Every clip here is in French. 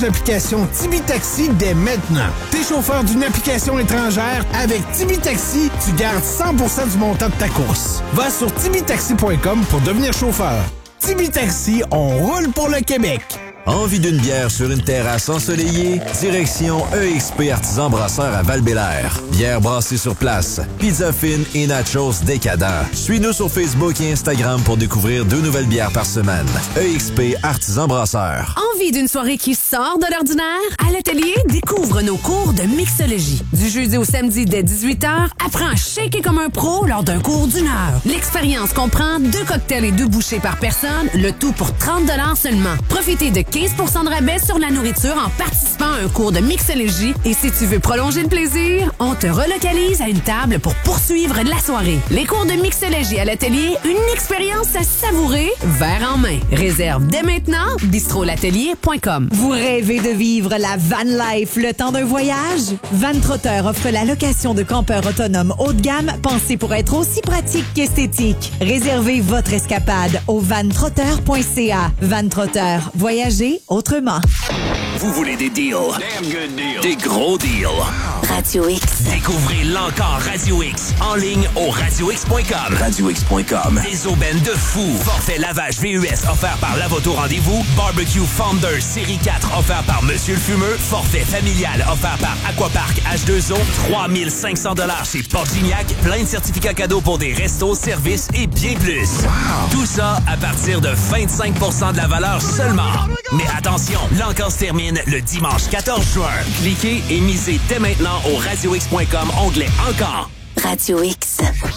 L'application Tibi Taxi dès maintenant. T'es chauffeur d'une application étrangère, avec Tibi Taxi, tu gardes 100% du montant de ta course. Va sur tibitaxi.com pour devenir chauffeur. Tibi Taxi, on roule pour le Québec. Envie d'une bière sur une terrasse ensoleillée? Direction EXP Artisan Brasseur à Val-Bélair. Bière brassée sur place, pizza fine et nachos décadents. Suis-nous sur Facebook et Instagram pour découvrir 2 nouvelles bières par semaine. EXP Artisan Brasseur. Envie d'une soirée qui sort de l'ordinaire? À l'atelier, découvre nos cours de mixologie. Du jeudi au samedi dès 18h, apprends à shaker comme un pro lors d'un cours d'1 heure. L'expérience comprend 2 cocktails et 2 bouchées par personne, le tout pour 30 $ seulement. Profitez de 15 % de rabais sur la nourriture en participant à un cours de mixologie. Et si tu veux prolonger le plaisir, on te relocalise à une table pour poursuivre la soirée. Les cours de mixologie à l'atelier, une expérience à savourer, verre en main. Réserve dès maintenant, bistrolatelier.com. Vous rêvez de vivre la van life le temps d'un voyage? Van Trotter offre la location de campeurs autonomes haut de gamme pensés pour être aussi pratique qu'esthétique. Réservez votre escapade au vantrotter.ca. Van Trotter, voyagez autrement. Vous voulez des deals? Damn good deals. Des gros deals. Radio X. Découvrez l'encore Radio X en ligne au radiox.com. Radiox.com. Des aubaines de fou. Forfait lavage VUS offert par Lavoto Rendez-vous. Barbecue Founder Série 4 offert par Monsieur le Fumeux. Forfait familial offert par Aquapark H2O. 3500 $ chez Portignac. Plein de certificats cadeaux pour des restos, services et bien plus. Wow. Tout ça à partir de 25 % de la valeur seulement. Mais attention, l'encore se termine le dimanche 14 juin. Cliquez et misez dès maintenant au radiox.com, onglet Encore. Radio X.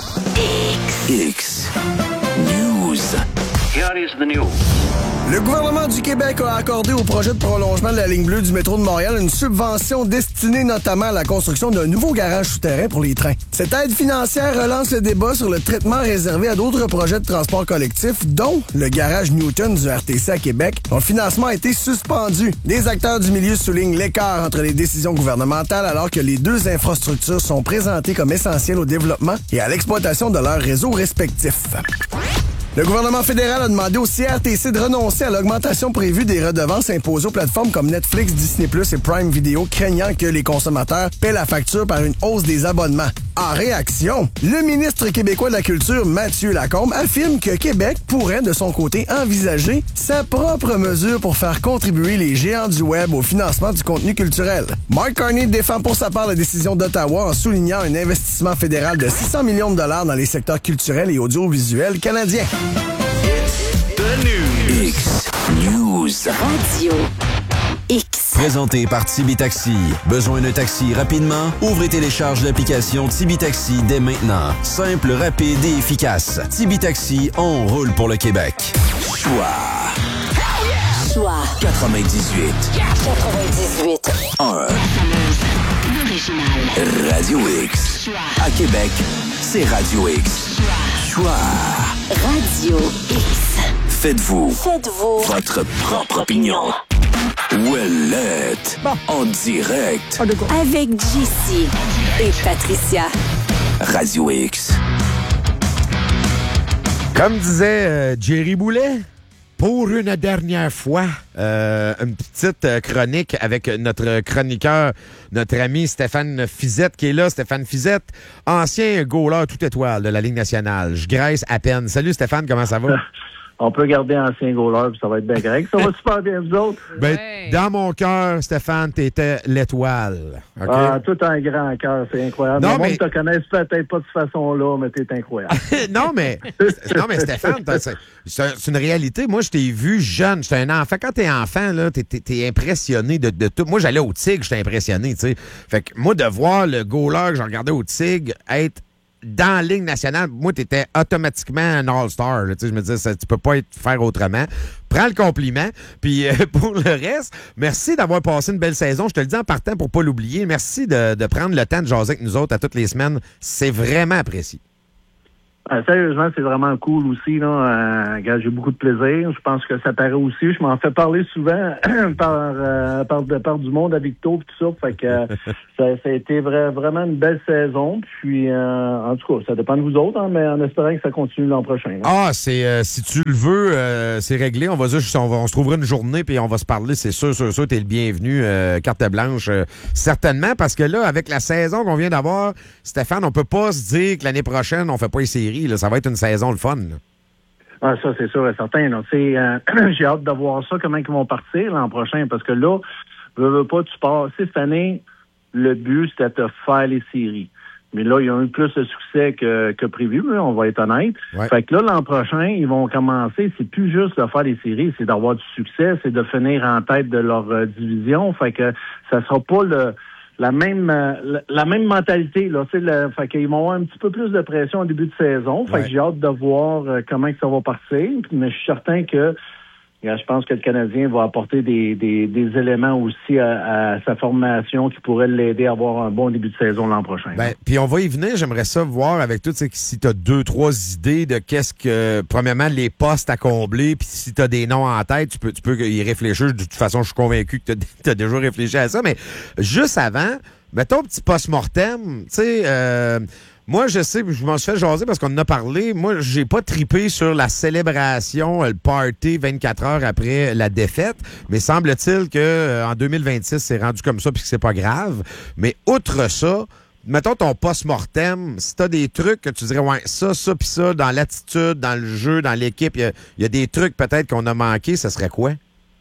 X. News. Here is the news. Le gouvernement du Québec a accordé au projet de prolongement de la ligne bleue du métro de Montréal une subvention destinée notamment à la construction d'un nouveau garage souterrain pour les trains. Cette aide financière relance le débat sur le traitement réservé à d'autres projets de transport collectif, dont le garage Newton du RTC à Québec, dont le financement a été suspendu. Des acteurs du milieu soulignent l'écart entre les décisions gouvernementales alors que les 2 infrastructures sont présentées comme essentielles au développement et à l'exploitation de leurs réseaux respectifs. Le gouvernement fédéral a demandé au CRTC de renoncer à l'augmentation prévue des redevances imposées aux plateformes comme Netflix, Disney+ et Prime Video, craignant que les consommateurs paient la facture par une hausse des abonnements. En réaction, le ministre québécois de la Culture, Mathieu Lacombe, affirme que Québec pourrait, de son côté, envisager sa propre mesure pour faire contribuer les géants du web au financement du contenu culturel. Mark Carney défend pour sa part la décision d'Ottawa en soulignant un investissement fédéral de 600 millions de $ dans les secteurs culturels et audiovisuels canadiens. The News. X News. Radio X. Présenté par Tibi Taxi. Besoin d'un taxi rapidement? Ouvrez et télécharge l'application Tibi Taxi dès maintenant. Simple, rapide et efficace. Tibi Taxi, on roule pour le Québec. Choix. Choix. 98. 98. 1. Radio X. À Québec, c'est Radio X. Choix. Radio X. Faites-vous votre propre opinion. Ouellette. En direct. Avec JC et Patricia. Radio X. Comme disait Jerry Boulet, pour une dernière fois, une petite chronique avec notre chroniqueur, notre ami Stéphane Fizette qui est là. Stéphane Fizette, ancien goaler tout étoile de la Ligue nationale. Je graisse à peine. Salut Stéphane, comment ça va? On peut garder ancien goaler puis ça va être bien correct. Ça va super bien, vous autres? Ben, dans mon cœur, Stéphane, t'étais l'étoile. Okay? Ah, tout un grand cœur, c'est incroyable. Non, Le monde te connaisse peut-être pas de cette façon-là, mais t'es incroyable. non, mais Stéphane, c'est une réalité. Moi, je t'ai vu jeune. J'étais un enfant. Quand t'es enfant, là, t'es impressionné de tout. Moi, j'allais au Tigre, j'étais impressionné, tu sais. Fait que moi, de voir le goaler que je regardais au Tigre être dans la Ligue nationale, moi, tu étais automatiquement un All-Star. Je me disais, tu peux pas faire autrement. Prends le compliment. Puis pour le reste, merci d'avoir passé une belle saison. Je te le dis en partant pour pas l'oublier. Merci de prendre le temps de jaser avec nous autres à toutes les semaines. C'est vraiment apprécié. Sérieusement, c'est vraiment cool aussi. Là. J'ai beaucoup de plaisir. Je pense que ça paraît aussi. Je m'en fais parler souvent par du monde à Victo et tout ça. Fait que ça a été vraiment une belle saison. Puis, en tout cas, ça dépend de vous autres, hein, mais en espérant que ça continue l'an prochain. Là. Si tu le veux, c'est réglé. On va on se trouvera une journée puis on va se parler. C'est sûr, t'es le bienvenu. Carte blanche, certainement. Parce que là, avec la saison qu'on vient d'avoir, Stéphane, on peut pas se dire que l'année prochaine, on fait pas les séries. Là, ça va être une saison le fun. Ah, ça, c'est sûr et certain. J'ai hâte de voir ça, comment ils vont partir l'an prochain, parce que là, veux pas, tu pars. Cette année, le but, c'était de faire les séries. Mais là, ils ont eu plus de succès que prévu, là, on va être honnête. Ouais. Fait que là, l'an prochain, ils vont commencer, c'est plus juste de faire les séries, c'est d'avoir du succès, c'est de finir en tête de leur division. Fait que ça sera pas la même mentalité là, fait qu'ils vont avoir un petit peu plus de pression au début de saison. Fait que j'ai hâte de voir comment ça va partir, mais je suis certain que je pense que le Canadien va apporter des éléments aussi à sa formation qui pourraient l'aider à avoir un bon début de saison l'an prochain. Puis on va y venir. J'aimerais ça voir avec tout, si tu as 2-3 idées de qu'est-ce que, premièrement, les postes à combler, puis si tu as des noms en tête, tu peux y réfléchir. De toute façon, je suis convaincu que tu as déjà réfléchi à ça. Mais juste avant, mettons un petit post-mortem, tu sais... moi, je sais, je m'en suis fait jaser parce qu'on en a parlé. Moi, j'ai pas tripé sur la célébration, le party 24 heures après la défaite. Mais semble-t-il que en 2026, c'est rendu comme ça puis que c'est pas grave. Mais outre ça, mettons ton post-mortem, si t'as des trucs que tu dirais, ouais, ça puis ça, dans l'attitude, dans le jeu, dans l'équipe, il y a des trucs peut-être qu'on a manqué, ça serait quoi?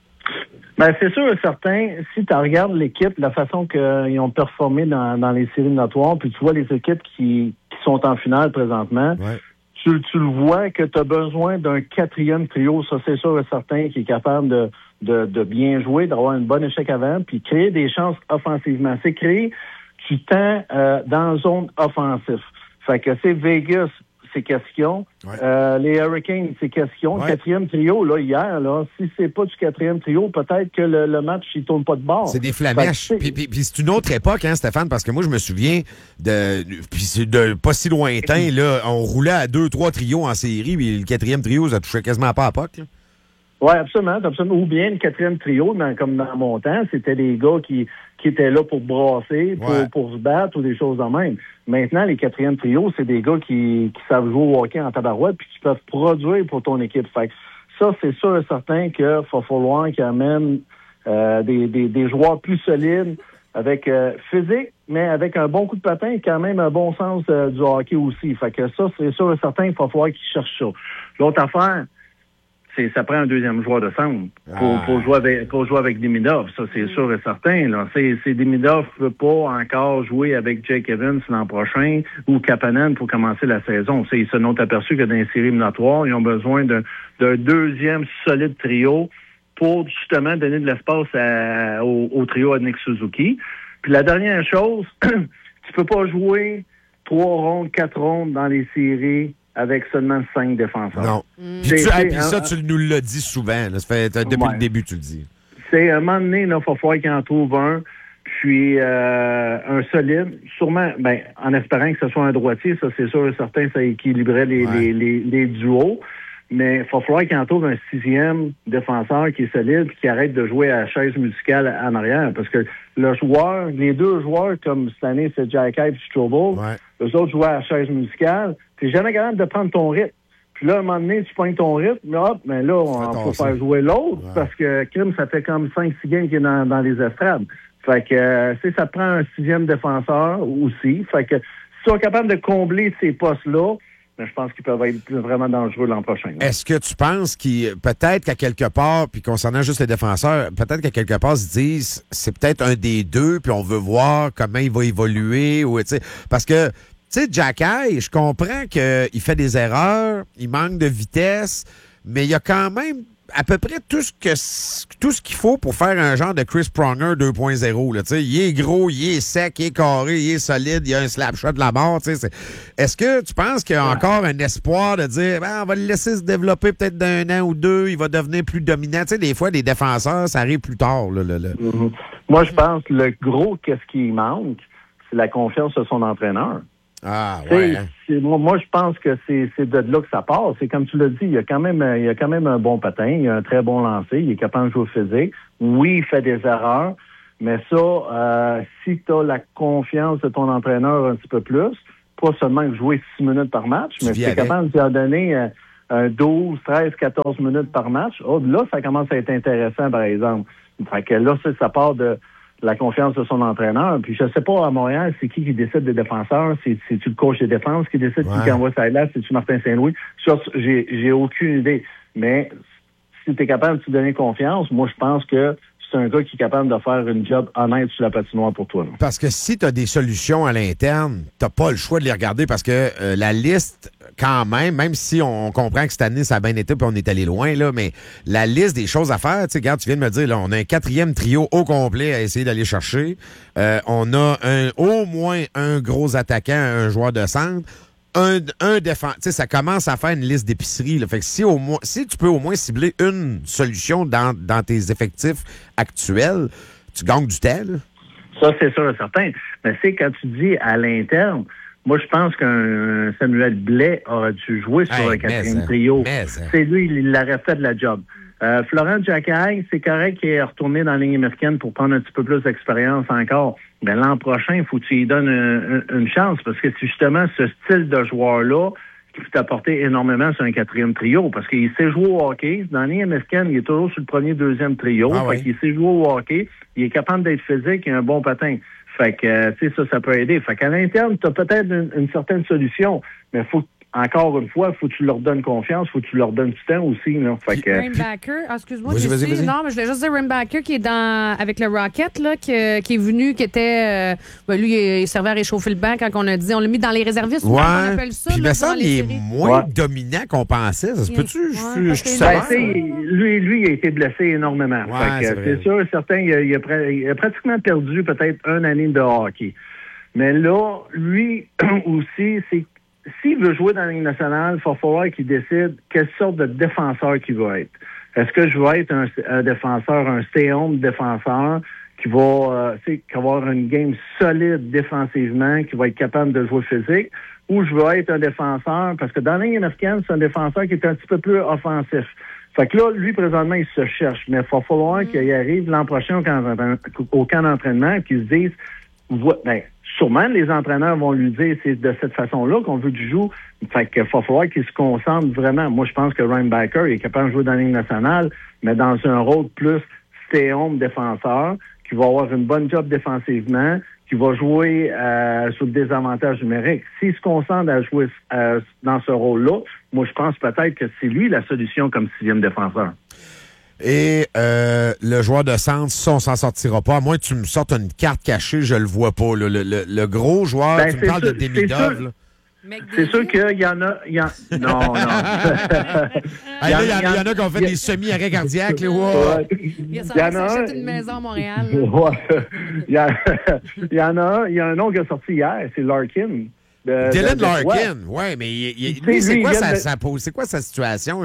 C'est sûr et certain, si tu regardes l'équipe, la façon qu'ils ont performé dans les séries éliminatoires, puis tu vois les équipes qui sont en finale présentement, tu le vois que tu as besoin d'un quatrième trio, ça c'est sûr et certain, qui est capable de bien jouer, d'avoir une bonne échec avant, puis créer des chances offensivement. C'est créer du temps dans la zone offensive. Fait que c'est Vegas, c'est question. Les Hurricanes, c'est question. Le quatrième trio, là, hier, là, si c'est pas du quatrième trio, peut-être que le match, il tourne pas de bord. C'est des flamèches. Puis c'est une autre époque, hein, Stéphane, parce que moi, je me souviens puis c'est de pas si lointain, là, on roulait à 2-3 trios en série, puis le quatrième trio, ça touchait quasiment pas à POC, là. Oui, absolument. Ou bien le quatrième trio, comme dans mon temps, c'était des gars qui étaient là pour brasser, pour se battre ou des choses de même. Maintenant, les quatrièmes trios, c'est des gars qui savent jouer au hockey en tabarouette puis qui peuvent produire pour ton équipe. Fait que ça, c'est sûr et certain qu'il va falloir qu'ils amènent des joueurs plus solides, avec physique, mais avec un bon coup de patin et quand même un bon sens du hockey aussi. Fait que ça, c'est sûr et certain qu'il va falloir qu'ils cherchent ça. L'autre affaire, ça prend un deuxième joueur de centre pour jouer avec Demidov. Ça, c'est sûr et certain. Là. Demidov ne peut pas encore jouer avec Jake Evans l'an prochain ou Kapanen pour commencer la saison. Ils se sont aperçus que dans les séries éliminatoires, ils ont besoin d'un deuxième solide trio pour justement donner de l'espace au trio à Nick Suzuki. Puis la dernière chose, tu peux pas jouer 3 rondes, 4 rondes dans les séries avec seulement 5 défenseurs. Non. Puis ça, tu nous l'as dit souvent. Là. Ça fait, depuis le début, tu le dis. C'est à un moment donné, il va falloir qu'il en trouve un. Puis un solide, sûrement, en espérant que ce soit un droitier, ça c'est sûr et certain, ça équilibrerait les duos. Mais il va falloir qu'il en trouve un 6e défenseur qui est solide et qui arrête de jouer à la chaise musicale en arrière. Parce que les deux joueurs, comme cette année, c'est Jack et Strobel, eux autres jouaient à la chaise musicale. Tu n'es jamais capable de prendre ton rythme. Puis là, à un moment donné, tu pognes ton rythme, mais là, on peut faire jouer l'autre parce que Krim, ça fait comme 5-6 games qu'il est dans les estrades. Fait que ça prend un 6e défenseur aussi. Fait que si tu es capable de combler ces postes-là, mais je pense qu'ils peuvent être vraiment dangereux l'an prochain. Est-ce que tu penses peut-être qu'à quelque part, puis concernant juste les défenseurs, peut-être qu'à quelque part, ils se disent c'est peut-être un des deux, puis on veut voir comment il va évoluer, ou parce que tu sais, Jacky, je comprends qu'il fait des erreurs, il manque de vitesse, mais il y a quand même à peu près tout ce qu'il faut pour faire un genre de Chris Pronger 2.0. Là, il est gros, il est sec, il est carré, il est solide, il a un slap shot de la mort. Est-ce que tu penses qu'il y a encore un espoir de dire on va le laisser se développer peut-être d'un an ou deux, il va devenir plus dominant? Des fois, les défenseurs, ça arrive plus tard. Là. Moi, je pense que le gros, qu'est-ce qui manque, c'est la confiance de son entraîneur. Ah, ouais. Moi, je pense que c'est de là que ça part. C'est comme tu l'as dit, il y a quand même un bon patin, il a un très bon lancer, il est capable de jouer au physique. Oui, il fait des erreurs, mais ça, si tu as la confiance de ton entraîneur un petit peu plus, pas seulement jouer 6 minutes par match, mais tu es capable de lui en donner 12, 13, 14 minutes par match, là, ça commence à être intéressant, par exemple. Fait que là, ça part de la confiance de son entraîneur. Puis je sais pas, à Montréal, c'est qui décide des défenseurs? C'est-tu le coach des défenses qui décide qui envoie ça là? C'est-tu Martin Saint-Louis? Ça, j'ai aucune idée. Mais si tu es capable de te donner confiance, moi, je pense que c'est un gars qui est capable de faire une job honnête sur la patinoire pour toi. Là. Parce que si tu as des solutions à l'interne, tu n'as pas le choix de les regarder parce que la liste, quand même si on comprend que cette année, ça a bien été puis on est allé loin, là, mais la liste des choses à faire, tu sais, regarde, tu viens de me dire, là, on a un 4e trio au complet à essayer d'aller chercher. On a au moins un gros attaquant, un joueur de centre. Un défenseur, tu sais, ça commence à faire une liste d'épicerie. Là. Fait que si tu peux au moins cibler une solution dans tes effectifs actuels, tu gagnes du temps. Là. Ça, c'est sûr et certain. Mais c'est quand tu dis à l'interne, moi, je pense qu'un Samuel Blais aurait dû jouer sur le 4e trio. C'est lui, il l'aurait fait de la job. Florent Jacquet, c'est correct qu'il est retourné dans la ligne américaine pour prendre un petit peu plus d'expérience encore. Mais l'an prochain, il faut que tu lui donnes une chance parce que c'est justement ce style de joueur-là qui peut t'apporter énormément sur un 4e trio parce qu'il sait jouer au hockey. Dans la ligne américaine, il est toujours sur le 1er, 2e trio. Fait qu'il sait jouer au hockey. Il est capable d'être physique et un bon patin. Fait que, tu sais, ça peut aider. Fait qu'à l'interne, tu as peut-être une certaine solution, mais encore une fois, il faut que tu leur donnes confiance, il faut que tu leur donnes du temps aussi. Là. Fait que... Rainbacker, excuse-moi, vas-y. Non, mais je voulais juste dire Rainbacker qui est avec le Rocket, là, qui est venu, qui était... lui, il servait à réchauffer le banc quand on a dit... On l'a mis dans les réservistes, on appelle ça. Puis il me semble qu'il est moins dominant qu'on pensait. Ça se peut-tu? Je suis sévère. Lui, il a été blessé énormément. C'est sûr et certain, il a pratiquement perdu peut-être une année de hockey. Mais là, lui aussi, c'est s'il veut jouer dans la Ligue nationale, il va falloir qu'il décide quelle sorte de défenseur qu'il va être. Est-ce que je vais être un défenseur, un stay-home défenseur qui va avoir une game solide défensivement, qui va être capable de jouer physique, ou je vais être un défenseur, parce que dans la Ligue américaine, c'est un défenseur qui est un petit peu plus offensif. Fait que là, lui, présentement, il se cherche, mais il va falloir qu'il arrive l'an prochain au camp d'entraînement, qu'il se dise, sûrement, les entraîneurs vont lui dire c'est de cette façon-là qu'on veut du joue. Fait qu'il va falloir qu'il se concentre vraiment. Moi, je pense que Rainbacker est capable de jouer dans la Ligue nationale, mais dans un rôle plus stay-home défenseur, qui va avoir une bonne job défensivement, qui va jouer sur le désavantage numérique. S'il se concentre à jouer dans ce rôle-là, moi, je pense peut-être que c'est lui la solution comme 6e défenseur. Et le joueur de centre, ça, on s'en sortira pas. À moins que tu me sortes une carte cachée, je le vois pas. Là. Le gros joueur, tu me parles de Demidov. C'est sûr qu'il y en a... Non. Il y en a qui ont fait des semi-arrêts cardiaques. Il y en a un... une maison à Montréal. Il y en a un. Il y a un nom qui a sorti hier, c'est Larkin. Dylan Larkin, oui, mais c'est quoi sa situation?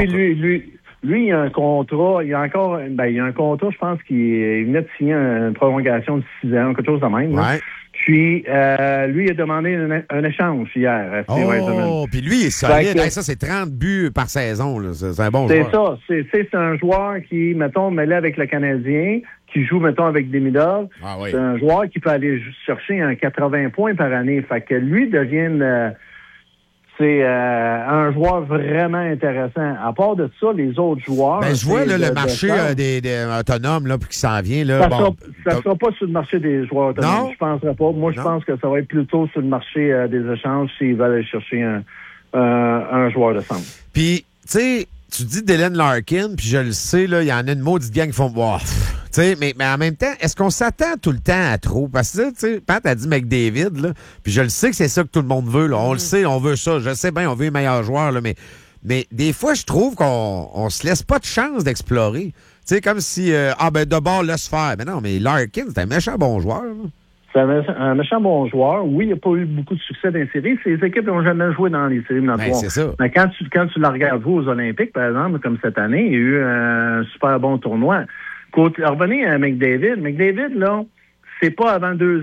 Lui, il a un contrat, il y a un contrat, je pense qu'il venait de signer une prolongation de 6 ans, quelque chose de même. Ouais. Puis, lui, il a demandé un échange hier. Puis lui, il est solide. Ça, c'est 30 buts par saison. Là. C'est un bon joueur. C'est ça. C'est un joueur qui, mettons, mêlé avec le Canadien, qui joue, mettons, avec Demidov. Ah, oui. C'est un joueur qui peut aller chercher un 80 points par année. Fait que lui devient... c'est un joueur vraiment intéressant. À part de ça, les autres joueurs... je vois le marché des autonomes là, qui s'en vient. Là, ça sera pas sur le marché des joueurs autonomes. Non? Je penserais pas. Moi, je pense que ça va être plutôt sur le marché des échanges s'ils veulent aller chercher un joueur de centre. Puis, tu sais, tu dis Dylan Larkin, puis je le sais, il y en a une maudite gang qui font... mais en même temps, est-ce qu'on s'attend tout le temps à trop? Parce que, tu sais, Pat a dit McDavid, là, puis je le sais que c'est ça que tout le monde veut. Là. On le sait, on veut ça. Je sais bien, on veut les meilleurs joueurs, là, mais des fois, je trouve qu'on se laisse pas de chance d'explorer. Tu sais, comme si, de bord, laisse faire. Mais non, mais Larkin, c'est un méchant bon joueur. Là. C'est un méchant bon joueur. Oui, il n'a pas eu beaucoup de succès dans les séries. Ces équipes n'ont jamais joué dans les séries éliminatoires. C'est ça. Mais quand tu la regardes aux Olympiques, par exemple, comme cette année, il y a eu un super bon tournoi. Revenez à McDavid. McDavid, là, c'est pas avant 2 ans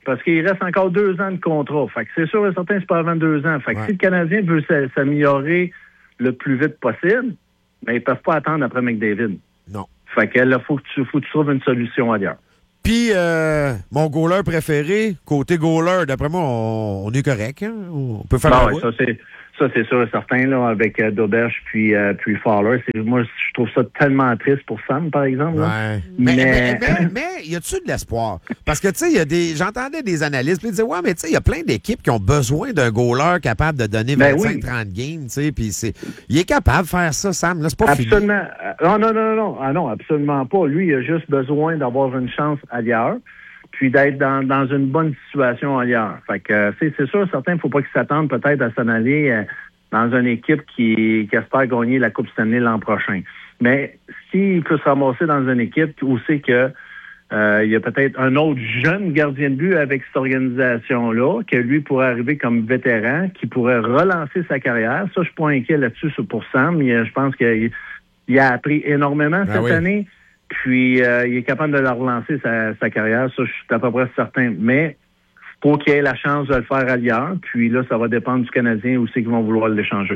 Parce qu'il reste encore 2 ans de contrat. Fait que c'est sûr et certain, c'est pas avant 2 ans. Fait que si le Canadien veut s'améliorer le plus vite possible, mais ils peuvent pas attendre après McDavid. Non. Fait que là, faut que tu trouves une solution ailleurs. Puis, mon goaler préféré, côté goaler, d'après moi, on est correct. Hein? On peut faire la route. Ça, c'est sûr et certain, là, avec Doberge puis Fowler. Moi, je trouve ça tellement triste pour Sam, par exemple. Là. Ouais. Mais y a-tu de l'espoir? Parce que, tu sais, j'entendais des analystes qui disaient, ouais, mais tu sais, il y a plein d'équipes qui ont besoin d'un goaler capable de donner 25-30 games, tu sais, puis il est capable de faire ça, Sam. Là, c'est pas absolument. Fini. Non, absolument pas. Lui, il a juste besoin d'avoir une chance ailleurs, puis d'être dans une bonne situation ailleurs. Fait que c'est sûr, certain, il ne faut pas qu'il s'attende peut-être à s'en aller dans une équipe qui espère gagner la Coupe Stanley l'an prochain. Mais s'il peut se ramasser dans une équipe où c'est que il y a peut-être un autre jeune gardien de but avec cette organisation-là, que lui pourrait arriver comme vétéran, qui pourrait relancer sa carrière. Ça, je suis pas inquiet là-dessus pour Sam. Je pense qu'il a appris énormément cette année. Puis, il est capable de la relancer, sa carrière. Ça, je suis à peu près certain. Mais, pour qu'il ait la chance de le faire ailleurs, puis là, ça va dépendre du Canadien où c'est qu'ils vont vouloir l'échanger.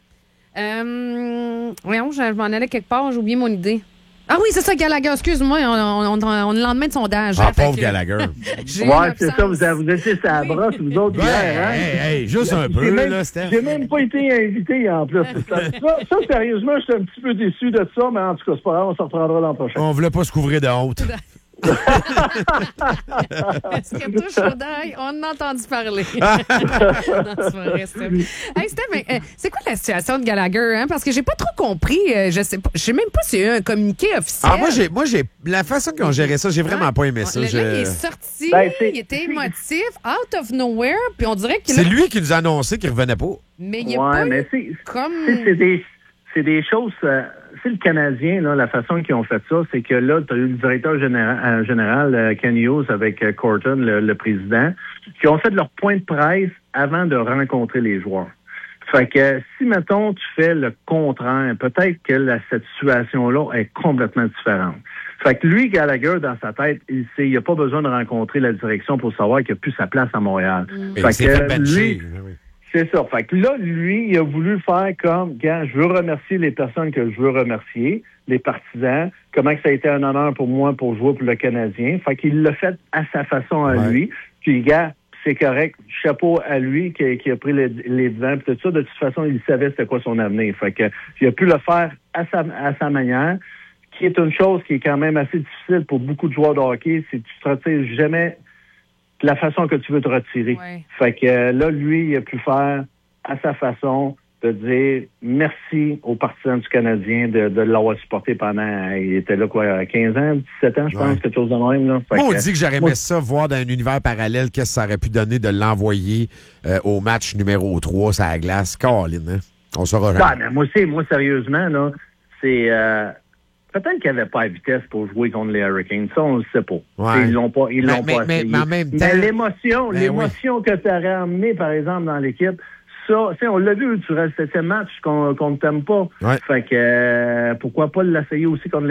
Voyons, je m'en allais quelque part, j'ai oublié mon idée. Ah oui, c'est ça, Gallagher. Excuse-moi, on est le lendemain de sondage. Ah, pauvre Gallagher. Ouais, c'est ça, vous étiez sur la brosse, vous autres, hier, hein? Hey, juste un peu, là, Steph. J'ai même pas été invité, en plus. Ça, sérieusement, je suis un petit peu déçu de ça, mais en tout cas, c'est pas grave, on s'en reprendra l'an prochain. On voulait pas se couvrir de honte. Est-ce que touche au deuil? On en a entendu parler. Non, c'est pas vrai, Steph. Hey, Steph, mais, c'est quoi la situation de Gallagher? Hein? Parce que j'ai pas trop compris. Je sais même pas s'il y a eu un communiqué officiel. Ah, moi, j'ai la façon qu'ils ont géré ça, j'ai vraiment pas aimé ça. Là, il est sorti, il était émotif, out of nowhere, puis on dirait que... C'est lui qui nous a annoncé qu'il revenait pas. Mais il y a pas comme... C'est des choses... c'est le Canadien, là, la façon qu'ils ont fait ça, c'est que là, tu as eu le directeur général Ken Hughes avec Corton, le président, qui ont fait leur point de presse avant de rencontrer les joueurs. Fait que si, mettons, tu fais le contraire, peut-être que cette situation-là est complètement différente. Fait que lui, Gallagher, dans sa tête, il n'a pas besoin de rencontrer la direction pour savoir qu'il n'a plus sa place à Montréal. Fait que lui... C'est ça. Fait que là, lui, il a voulu faire comme, quand je veux remercier les personnes que je veux remercier, les partisans, comment que ça a été un honneur pour moi pour jouer pour le Canadien. Fait qu'il l'a fait à sa façon à lui. Puis, gars, c'est correct. Chapeau à lui qui a pris les devants. Puis tout ça, de toute façon, il savait c'était quoi son avenir. Fait que il a pu le faire à sa manière, qui est une chose qui est quand même assez difficile pour beaucoup de joueurs de hockey. C'est que tu te retires jamais la façon que tu veux te retirer. Ouais. Fait que là, lui, il a pu faire à sa façon de dire merci aux partisans du Canadien de l'avoir supporté pendant, il était là quoi, 15 ans, 17 ans, je pense, quelque chose de même. Là. Moi, on dit que j'aurais aimé ça, voir dans un univers parallèle, qu'est-ce que ça aurait pu donner de l'envoyer au match numéro 3, ça à la glace. Caroline, hein? On saura jamais. Moi, sérieusement, là, c'est... peut-être qu'il n'y avait pas la vitesse pour jouer contre les Hurricanes. Ça, on ne le sait pas. Ouais. Ils l'ont pas essayé. Mais en même temps... Mais l'émotion que tu aurais amenée, par exemple, dans l'équipe, ça, on l'a vu durant le 7e match qu'on ne t'aime pas. Ouais. Fait que pourquoi pas l'essayer aussi contre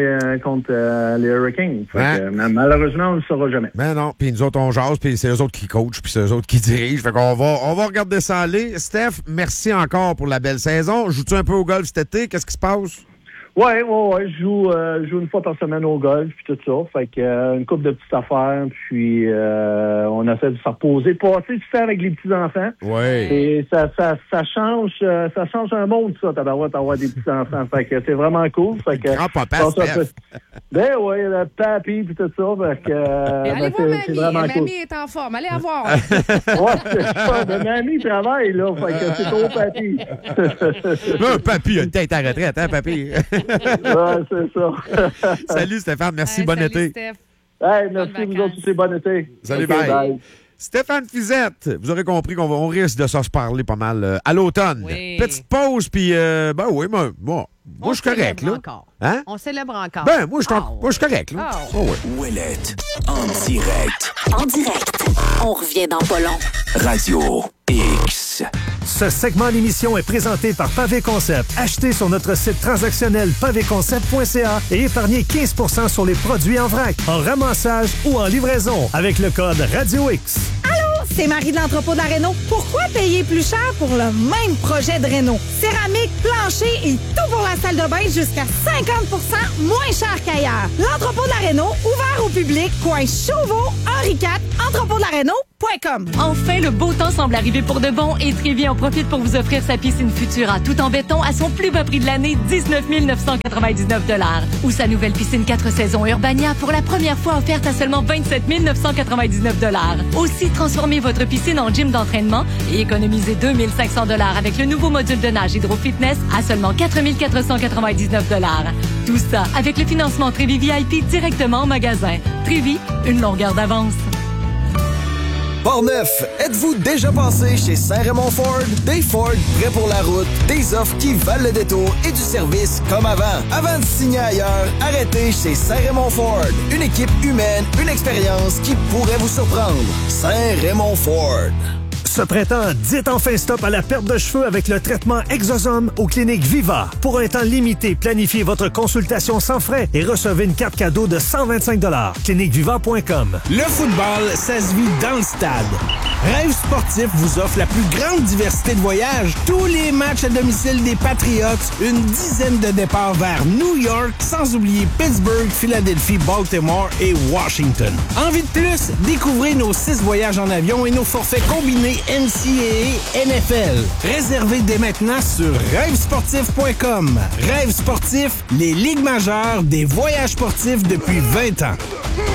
les Hurricanes. Fait que, malheureusement, on ne le saura jamais. Mais non, puis nous autres, on jase, puis c'est eux autres qui coachent, puis c'est eux autres qui dirigent. Fait qu'on va regarder ça aller. Steph, merci encore pour la belle saison. Joues-tu un peu au golf cet été? Qu'est-ce qui se passe? Ouais, je joue une fois par semaine au golf puis tout ça. Fait que une couple de petites affaires, puis on essaie de se reposer. Passer du temps avec les petits enfants. Ouais. Et ça change un monde, ça, d'avoir des petits enfants. Fait que c'est vraiment cool. Fait que grand-papa, Steph. Ben ouais, le papy puis tout ça. Fait que allez voir c'est vraiment mamie. cool. Mamie est en forme. Allez la voir. Ouais, c'est ça. Mais mamie travaille, là. Fait que c'est ton papy. Papy a une tête à retraite, hein, papy? Ouais, c'est ça. Salut Stéphane, merci, bon été. Steph. Hey, merci vous autres aussi, bon été. Salut, bye. Stéphane Fizette, vous aurez compris qu'on risque de se reparler pas mal à l'automne. Oui. Petite pause, puis oui, moi je suis correct, là. Encore. Hein? On célèbre encore. Ben, moi, je suis correct, là. Oh. Ouellette, en direct. En direct. On revient dans pas long. Radio X. Ce segment d'émission est présenté par Pavé Concept. Achetez sur notre site transactionnel pavéconcept.ca et épargnez 15% sur les produits en vrac, en ramassage ou en livraison avec le code Radio X. c'est Marie de l'entrepôt de la Réno. Pourquoi payer plus cher pour le même projet de réno? Céramique, plancher et tout pour la salle de bain jusqu'à 50% moins cher qu'ailleurs. L'entrepôt de la Réno, ouvert au public, coin Chauveau, Henri IV, entrepôtdelaréno.com. Enfin, le beau temps semble arriver pour de bon et Trévi en profite pour vous offrir sa piscine Futura tout en béton à son plus bas prix de l'année, 19 999 $. Ou sa nouvelle piscine 4 saisons Urbania pour la première fois offerte à seulement 27 999 $. Aussi, transformez votre piscine en gym d'entraînement et économisez 2 500 $ avec le nouveau module de nage Hydro Fitness à seulement 4 499 $. Tout ça avec le financement Trévi VIP directement en magasin. Trévi, une longueur d'avance. Portneuf, êtes-vous déjà passé chez Saint-Raymond Ford? Des Ford prêts pour la route, des offres qui valent le détour et du service comme avant. Avant de signer ailleurs, arrêtez chez Saint-Raymond Ford. Une équipe humaine, une expérience qui pourrait vous surprendre. Saint-Raymond Ford. Ce printemps, dites enfin stop à la perte de cheveux avec le traitement Exosome aux cliniques Viva. Pour un temps limité, planifiez votre consultation sans frais et recevez une carte cadeau de 125 $. Cliniqueviva.com. Le football, ça se vit dans le stade. Rêve Sportif vous offre la plus grande diversité de voyages. Tous les matchs à domicile des Patriots, une dizaine de départs vers New York, sans oublier Pittsburgh, Philadelphie, Baltimore et Washington. Envie de plus? Découvrez nos 6 voyages en avion et nos forfaits combinés NCAA NFL. Réservez dès maintenant sur rêvesportif.com. Rêve Sportif, les ligues majeures des voyages sportifs depuis 20 ans.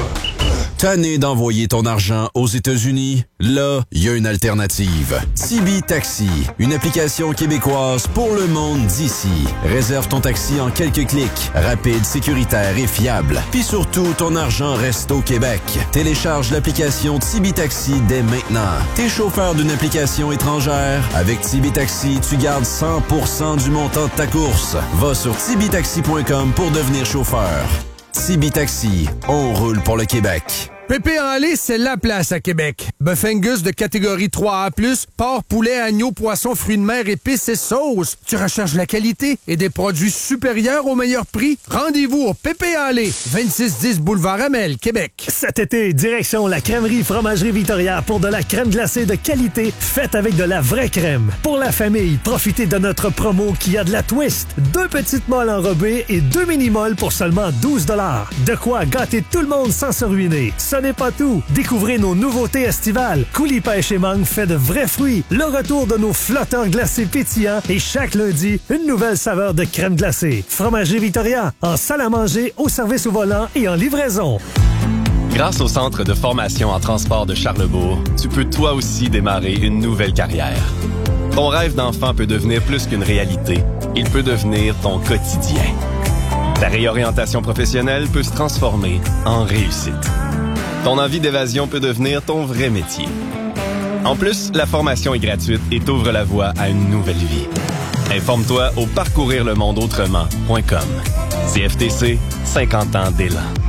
Tanné d'envoyer ton argent aux États-Unis? Là, il y a une alternative. Tibi Taxi, une application québécoise pour le monde d'ici. Réserve ton taxi en quelques clics. Rapide, sécuritaire et fiable. Puis surtout, ton argent reste au Québec. Télécharge l'application Tibi Taxi dès maintenant. T'es chauffeur d'une application étrangère? Avec Tibi Taxi, tu gardes 100% du montant de ta course. Va sur tibitaxi.com pour devenir chauffeur. Tibi Taxi, on roule pour le Québec. Pépé en lait, c'est la place à Québec. Bœuf Angus de catégorie 3A+, porc, poulet, agneau, poisson, fruits de mer, épices et sauces. Tu recherches la qualité et des produits supérieurs au meilleur prix? Rendez-vous au Pépé en lait, 2610 Boulevard Amel, Québec. Cet été, direction la crèmerie Fromagerie Victoria pour de la crème glacée de qualité faite avec de la vraie crème. Pour la famille, profitez de notre promo qui a de la twist. 2 petites molles enrobées et 2 mini-molles pour seulement 12 $. De quoi gâter tout le monde sans se ruiner. Ce n'est pas tout. Découvrez nos nouveautés estivales. Coulis pêche et mangue fait de vrais fruits. Le retour de nos flotteurs glacés pétillants et chaque lundi, une nouvelle saveur de crème glacée. Fromagerie Victoria, en salle à manger, au service au volant et en livraison. Grâce au Centre de formation en transport de Charlebourg, tu peux toi aussi démarrer une nouvelle carrière. Ton rêve d'enfant peut devenir plus qu'une réalité. Il peut devenir ton quotidien. Ta réorientation professionnelle peut se transformer en réussite. Ton envie d'évasion peut devenir ton vrai métier. En plus, la formation est gratuite et t'ouvre la voie à une nouvelle vie. Informe-toi au parcourirlemondeautrement.com. CFTC, 50 ans d'élan.